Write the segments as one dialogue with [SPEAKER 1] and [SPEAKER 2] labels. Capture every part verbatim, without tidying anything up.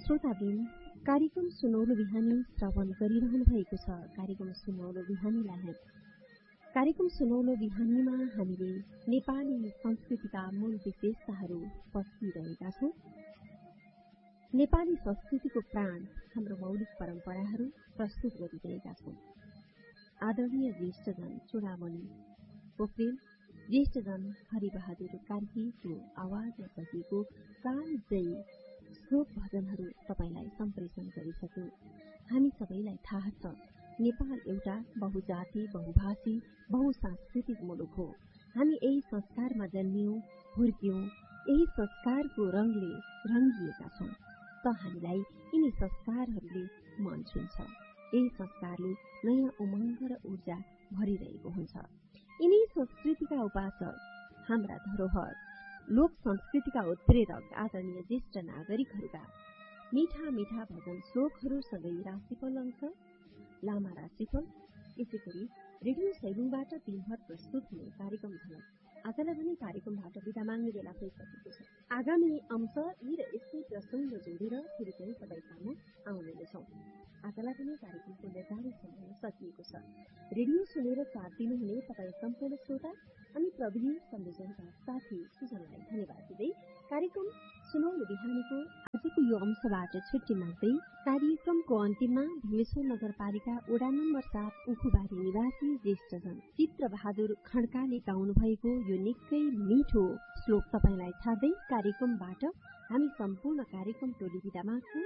[SPEAKER 1] श्रोताबिन कार्यक्रम सुनौलो बिहानी श्रवण गरिरहनु भएको छ। कार्यक्रम सुनौलो बिहानीलाई कार्यक्रम सुनौलो बिहानीमा हामीले नेपाली संस्कृतिका मूल विशेषताहरू पस्किरहेका छौं। नेपाली संस्कृतिको प्राण हाम्रो मौलिक परम्पराहरू प्रस्तुत गरिरहेका छौं। आदरणीय ज्येष्ठजन चूडामणि पोखरेल, ज्येष्ठजन हरिबहादुर कार्कीको आवाजमा सजिएको कालजयी श्लोक भजनहरू तपाईलाई सम्प्रेषण गरिसक्यौं। हामी सबैलाई थाहा छ, नेपाल एउटा बहुजाति, बहुभाषी, बहुसांस्कृतिक मुलुक हो। हामी यही संस्कारमा जन्मियौं, हुर्क्यौं, यही संस्कारको रंगले रंगिएका छौं। त हामीलाई यिनी संस्कारहरूले मन छुन्छ। यही संस्कारले नयाँ उमंग र ऊर्जा भरिरहेको हुन्छ। यिनी संस्कृतिका उपासक, हाम्रा धरोहर, लोक संस्कृतिका उत्प्रेरक आदरणीय ज्येष्ठ नागरिकहरूका मीठा मीठा भजन श्लोकहरू सँगै राशिफल अंश, लामा राशिफल, यसै गरी रेडियो सैलुङबाट दिनभर प्रस्तुत हुने कार्यक्रम झलक आजलाई भने कार्यक्रमबाट विदा माग्ने बेला भइसकेको छ। आगामी अंश यी र यस्तै प्रसंग जोडेर फेरि पनि तपाईँ सामु आउने नै छौं। आजलाई पनि कार्यक्रमको निर्धारित समय सकिएको छ। रेडियो सुनेर साथ दिनुहुने तपाईँ सम्पूर्ण श्रोता अनि प्रविधि संयोजनका साथी सुजनलाई धन्यवाद दिँदै कार्यक्रम सुनौलो बिहानीको आजको यो अंशबाट छुट्टी माग्दै कार्यक्रमको अन्तिममा भीमेश्वर नगरपालिका वडा नम्बर सात उखुबारी निवासी ज्येष्ठजन चित्र बहादुर खड्काले गाउनु भएको यो निकै मिठो श्लोक तपाईलाई छाड्दै कार्यक्रमबाट हामी सम्पूर्ण कार्यक्रम टोली बिदा माग्छौं।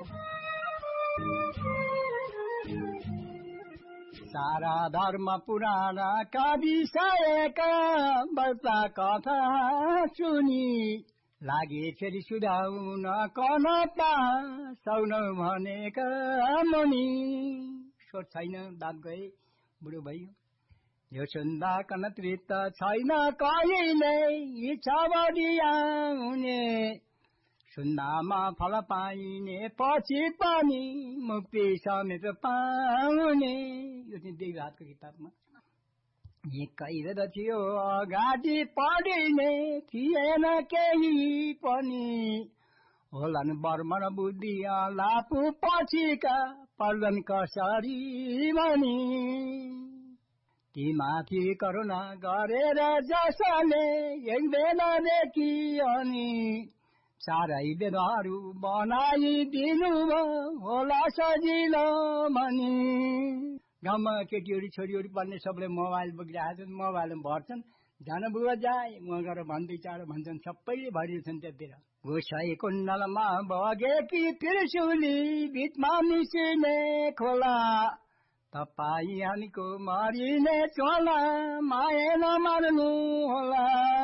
[SPEAKER 2] सारा धर्म पुराण का विषयका वर्ता कथा सुनि लागे फेरि सुधाउन कनता सौन भनेका मुनि। सोच छैन, दाब गए बुढो भयो, यो सुन्दा कनत्रित छैन कहिले इच्छा बढिआउने। सुन्दामा फल पाइने पछि पनि मुक्ति समेत पाउने। यो चाहिँ देवघाटको किताबमा एकै थियो, अगाडि पढिने थिएन केही पनि। होलान् बर्मन बुद्धि लापु पछिका पर्दन कसरी भनी। ती माथि करुणा गरेर जसले एक बेलादेखि अनि सारै वेदहरू बनाइदिनु होला सजिलो भनी। गाउँमा केटीहरू छोरीहरू पढ्ने सबले मोबाइल बोकिरहेको छन्, मोबाइलमा भर्छन्। जान बुवा जाए उहाँ गएर भन्दै चाँडो भन्छन्, सबैले भरिन्छन् त्यतिर। गोसाई कुण्डलमा बगेकी त्रिशुली बिचमा मिसिने खोला, तपाईँ हामीको मरिने चोला माया नमार्नु होला।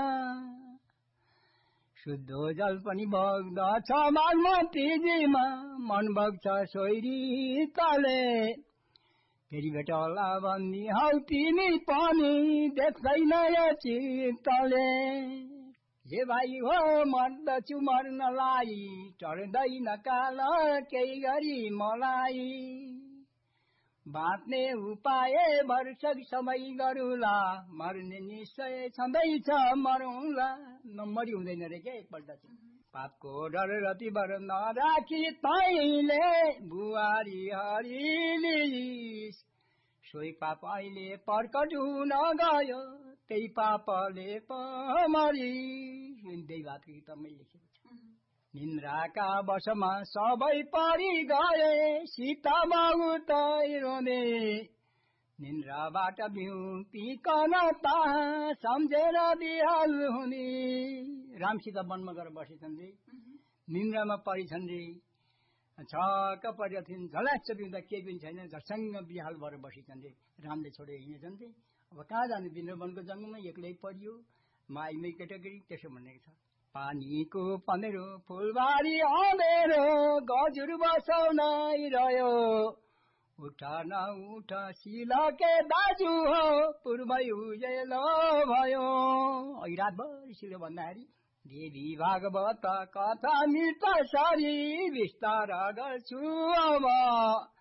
[SPEAKER 2] शुद्ध जल पनि बग्दछ बागमतीजीमा, मन बग्छ सोइरी तले। फेरि भेट होला भन्ने हौ तिमी पनि देख्दैन यो चित्तले। हे भाइ हो मर्दछु मर्नलाई, टर्दैन काल केही गरी मलाई। बाँच्ने उपाय वर्षक समय गरुला, मर्ने निश्चय छँदैछ मरौँला। नम्बरी हुँदैन रे क्या एकपल्ट चाहिँ। पापको डर रति बर नराखी तैले बुहारी हरिलिस। सोही पाप अहिले प्रकट हुन गयो, त्यही पापले पमरी। त्यही बातको किताबमै लेखेको छ। निन्द्राका वशमा सबै परि गए, सीता बाबु तै रोने। निन्द्राबाट बिउतिकन ताहा सम्झेर बिहाल हुने। राम सीता वनमा गएर बसेछन् रे, निन्द्रामा परिछन् रे, छक्क परेका थिइन्। झल्याच्च बिउँदा केही पनि छैन, झसँग बिहाल भएर बसेछन् रे। रामले छोडेर हिँडेछन् रे। अब कहाँ जाने, वनको जङ्गलमा एक्लै परियो, माइमै केटाकेटी त्यसो भनेको छ। पानीको पँधेरो फुलबारी अँधेरो, गजुर बसाउनै रह्यो। उठ न उठ सिलके दाजु हो, पूर्वै उजेलो भयो। अघि रातभरि सिलो भन्दाखेरि देवी भागवत कथा मृत सरी, विस्तार गर्छु अब